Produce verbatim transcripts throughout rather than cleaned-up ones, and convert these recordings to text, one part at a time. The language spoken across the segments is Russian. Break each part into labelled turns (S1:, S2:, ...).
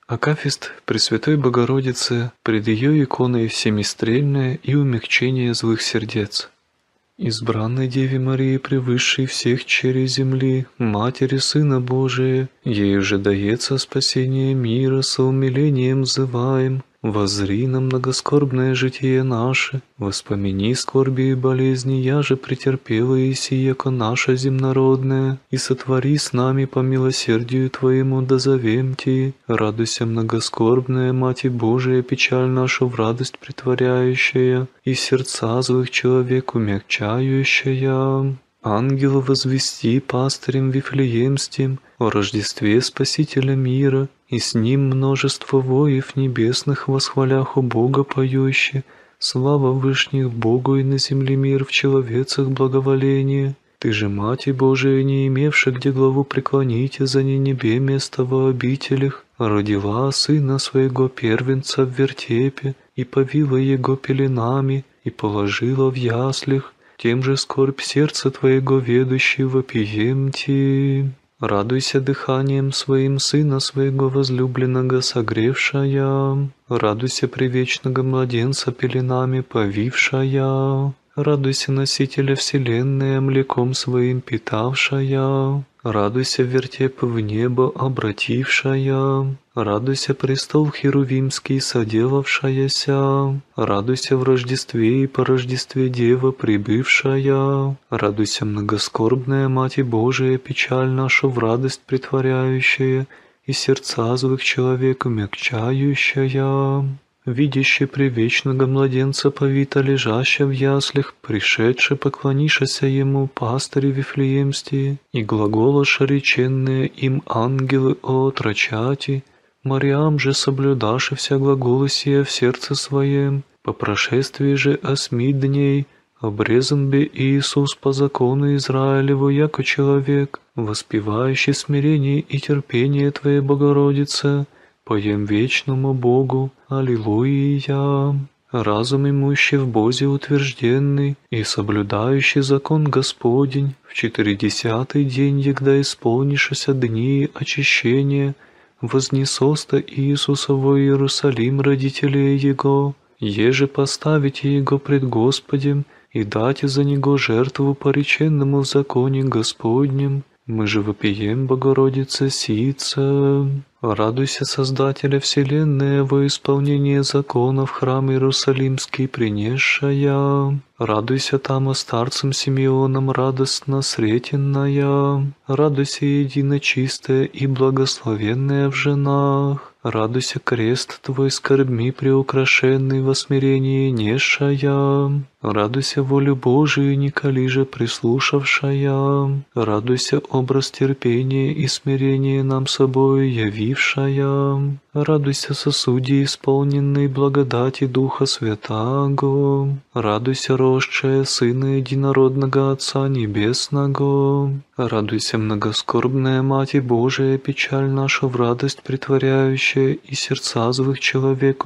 S1: Акафист Пресвятой Богородицы пред ее иконой всемистрельное и умягчение злых сердец. Избранной Деве Марии, превысшей всех черей земли, Матери Сына Божия, ей же дается спасение мира, со умилением взываем. Воззри на многоскорбное житие наше, воспомини скорби и болезни, я же претерпела и сияко наша земнородная, и сотвори с нами по милосердию Твоему, дозовем Ти. Радуйся, многоскорбная Мати Божия, печаль нашу в радость притворяющая, и сердца злых человек умягчающая. Ангела возвести пастырем Вифлеемским о Рождестве Спасителя мира, и с ним множество воев небесных восхвалях у Бога поюще, слава вышних Богу и на земле мир в человецах благоволение. Ты же, Мати Божия, не имевши где главу преклоните за небе место во обителях, родила Сына Своего первенца в вертепе, и повила Его пеленами, и положила в яслях, тем же скорбь сердца Твоего ведущий вопием Ти. Радуйся дыханием Своим Сына Своего возлюбленного согревшая, радуйся привечного младенца пеленами повившая, радуйся носителя вселенной млеком Своим питавшая, радуйся вертеп в небо обратившая, радуйся престол херувимский соделавшаяся, радуйся в Рождестве и по Рождестве Дева прибывшая, радуйся многоскорбная Мати Божия, печаль нашу в радость притворяющая, и сердца злых человек умягчающая. Видяще привечного младенца повита лежаща в яслях, пришедше поклонишася ему пастыри Вифлеемские, и глаголоша реченные им ангелы о отрочати, Мариам же соблюдаши вся глаголы сия в сердце своем, по прошествии же осьми дней обрезан бе Иисус по закону Израилеву, яко человек, воспевающий смирение и терпение Твоей Богородице, поем вечному Богу, Аллилуйя. Разум имущий в Бозе утвержденный и соблюдающий закон Господень, в четыредесятый день, егда исполнишься дни очищения, вознесоста Иисуса во Иерусалим родителей Его, еже поставите Его пред Господем и дайте за Него жертву пореченному в законе Господнем. Мы же вопием, Богородице, сица. Радуйся, Создателя вселенной, во исполнение законов храм Иерусалимский принесшая. Радуйся там, старцем Симеоном, радостно сретенная. Радуйся, едино чистая и благословенная в женах. Радуйся, крест Твой скорбми преукрашенный во смирении несшая. Радуйся, волю Божию николи же прислушавшая. Радуйся, образ терпения и смирения нам собою явившая. Радуйся, сосуде исполненной благодати Духа Святаго. Радуйся, росшая Сына Единородного Отца Небесного. Радуйся, многоскорбная Мати Божия, печаль нашу в радость притворяющая и сердца злых человек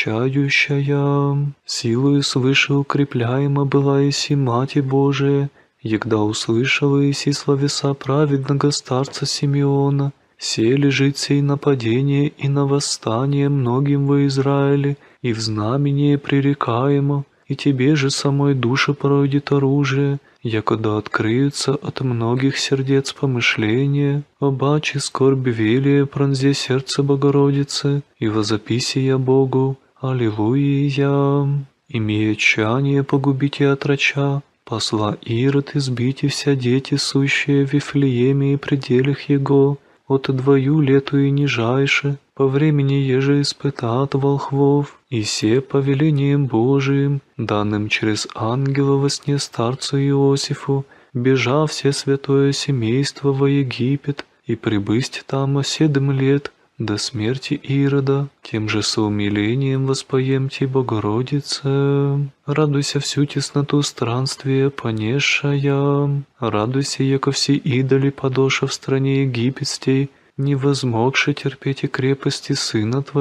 S1: умягчающая. Силою свыше укрепляема была еси Мати Божия, егда услышала еси словеса праведного старца Симеона, се лежит сей нападение и на восстание многим во Израиле, и в знамение пререкаемо, и тебе же самой душе пройдет оружие, якогда открыются от многих сердец помышления, обаче скорбь велия пронзе сердце Богородицы, и возописи я Богу, Аллилуйя. Имея чание погубите отроча, посла Ирод избите вся дети, сущие в Вифлееме и пределах его, от двою лету и нижайше, по времени еже испытат волхвов, и се повелением Божиим, данным через ангела во сне старцу Иосифу, бежа все святое семейство во Египет, и прибысть там седем лет, до смерти Ирода, тем же соумилением воспоем Ти, Богородице. Радуйся всю тесноту странствия понесшая, радуйся, яко все идоли подоша в стране египетской, не возмогши терпеть и крепости Сына Твоего,